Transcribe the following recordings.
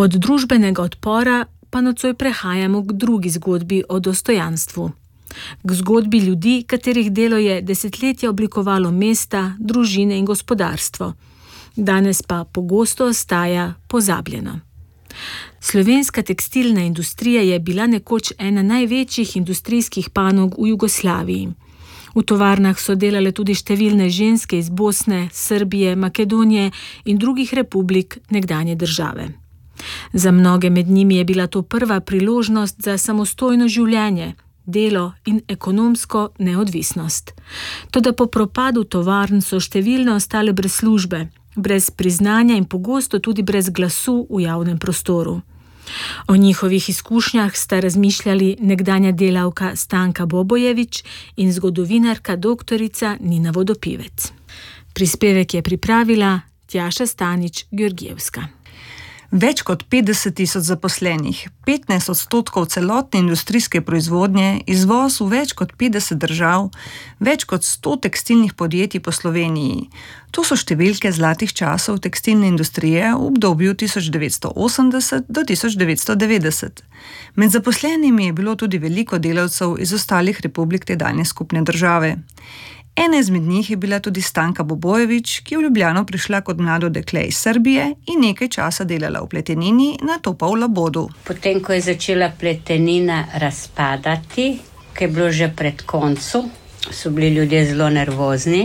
Od družbenega odpora pa nocoj prehajamo k drugi zgodbi o dostojanstvu. K zgodbi ljudi, katerih delo je desetletja oblikovalo mesta, družine in gospodarstvo. Danes pa pogosto ostaja pozabljeno. Slovenska tekstilna industrija je bila nekoč ena največjih industrijskih panog v Jugoslaviji. V tovarnah so delale tudi številne ženske iz Bosne, Srbije, Makedonije in drugih republik nekdanje države. Za mnoge med njimi je bila to prva priložnost za samostojno življenje, delo in ekonomsko neodvisnost. Toda po propadu tovarn so številne ostale brez službe, brez priznanja in pogosto tudi brez glasu v javnem prostoru. O njihovih izkušnjah sta razmišljali nekdanja delavka Stanka Bobojević in zgodovinarka doktorica Nina Vodopivec. Prispevek je pripravila Tjaša Stanič-Georgijevska. Več kot 50.000 zaposlenih, 15% celotne industrijske proizvodnje, izvoz v več kot 50 držav, več kot 100 tekstilnih podjetij po Sloveniji. To so številke zlatih časov tekstilne industrije v obdobju 1980 do 1990. Med zaposlenimi je bilo tudi veliko delavcev iz ostalih republik tedanje skupne države. Ena izmed njih je bila tudi Stanka Bobojević, ki je v Ljubljano prišla kot mlado dekle iz Srbije in nekaj časa delala v pletenini, nato pa v labodu. Potem, ko je začela pletenina razpadati, ki je bilo že pred koncem, so bili ljudje zelo nervozni.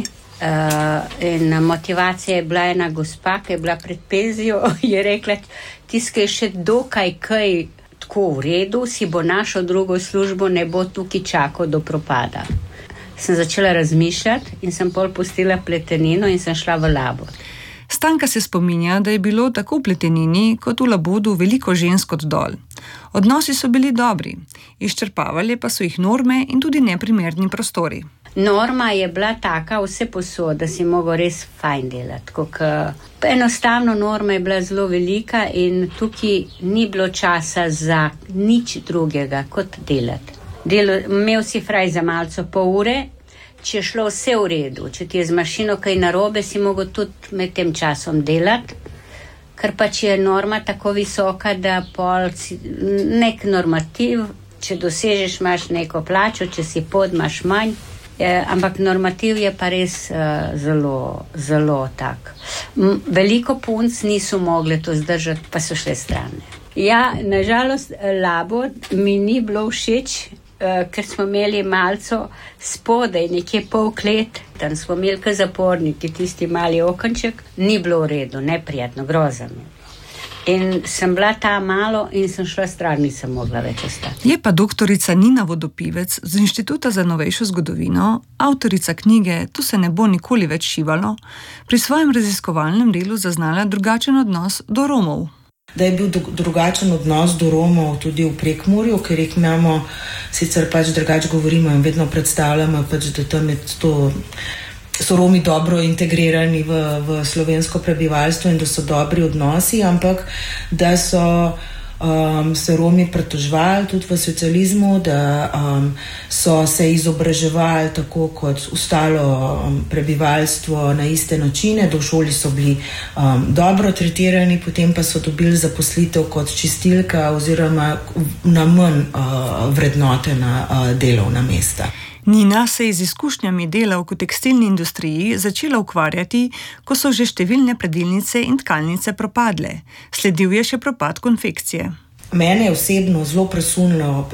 In motivacija je bila ena gospa, ki je bila pred penzijo, je rekla, tiskaj še dokaj kaj tako v redu, si bo našel drugo službo, ne bo tukaj čakal do propada. Sem začela razmišljati in sem pol pustila pletenino in sem šla v labod. Stanka se spominja, da je bilo tako v pletenini kot v labodu veliko žensk od dol. Odnosi so bili dobri, izčrpavali pa so jih norme in tudi neprimerni prostori. Norma je bila taka vse posod, da si mogel res fajn delati. Enostavno norma je bila zelo velika in tukaj ni bilo časa za nič drugega kot delati. Imel si fraj za malce pol ure, če je šlo vse v redu, če ti je z mašino kaj narobe, si mogel tudi med tem časom delati, ker pač je norma tako visoka, da pol nek normativ, če dosežeš, imaš neko plačo, če si pod, imaš manj, ampak normativ je pa res zelo, zelo tak. Veliko punc niso mogle to zdržati, pa so šle strane. Ja, nažalost, labod mi ni bilo všeč, ker smo imeli malco spodaj, nekje pol klet, tam smo imeli kaj zaporniki, tisti mali okenček, ni bilo v redu, neprijetno, grozno. In sem bila ta malo in sem šla stran, nisem mogla več ostati. Je pa doktorica Nina Vodopivec z Inštituta za novejšo zgodovino, avtorica knjige Tu se ne bo nikoli več šivalo, pri svojem raziskovalnem delu zaznala drugačen odnos do Romov. Da je bil drugačen odnos do Romov tudi v Prekmurju, ker jih imamo, sicer pač drugače govorimo in vedno predstavljamo, pač, da tam je to, so Romi dobro integrirani v slovensko prebivalstvo in da so dobri odnosi, ampak da so se Romi pritoževali tudi v socializmu, da so se izobraževali tako kot ostalo prebivalstvo na iste načine, da v šoli so bili dobro tretirani, potem pa so dobili zaposlitev kot čistilka oziroma na manj vrednotena delovna mesta. Nina se je z izkušnjami dela v tekstilni industriji začela ukvarjati, ko so že številne predilnice in tkalnice propadle. Sledil je še propad konfekcije. Mene je osebno zelo presunilo